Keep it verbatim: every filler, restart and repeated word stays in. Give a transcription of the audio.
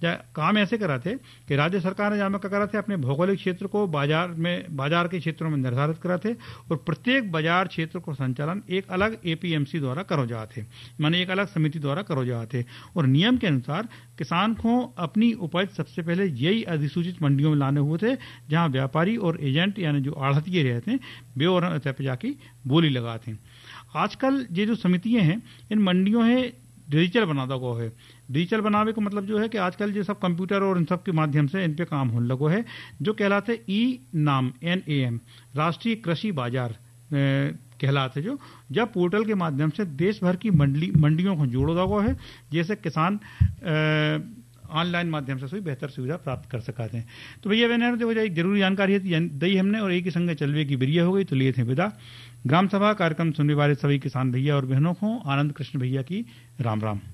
काम ऐसे करा थे कि राज्य सरकार ने जामा करा थे अपने भौगोलिक क्षेत्र को बाजार में बाजार के क्षेत्रों में निर्धारित करा थे और प्रत्येक बाजार क्षेत्र को संचालन एक अलग एपीएमसी द्वारा करो जा थे, माने एक अलग समिति द्वारा करो जा थे। और नियम के अनुसार किसान को अपनी उपज सबसे पहले यही अधिसूचित मंडियों में लाने हुए थे जहां व्यापारी और एजेंट यानी जो आढ़तिये रहते हैं वे और पे जाके बोली लगाते हैं। आजकल ये जो समितियां हैं इन मंडियों है डिजिटल बना दो है। डिजिटल बनावे का मतलब जो है कि आजकल ये सब कंप्यूटर और इन सब के माध्यम से इन पे काम होने लगो है, जो कहलाते ई नाम एन ए एम राष्ट्रीय कृषि बाजार कहलाते, जो जब पोर्टल के माध्यम से देश भर की मंडी मंडियों को जोड़ो दगो है, जैसे किसान ऑनलाइन माध्यम से कोई बेहतर सुविधा प्राप्त कर सकाते हैं। तो भैया मैंने देखो एक जरूरी जानकारी दी हमने और एक ही संग चलवे की बिरिया हो गई तो लिए थे विदा। ग्राम सभा कार्यक्रम सुनने वाले सभी किसान भैया और बहनों को आनंद कृष्ण भैया की राम राम।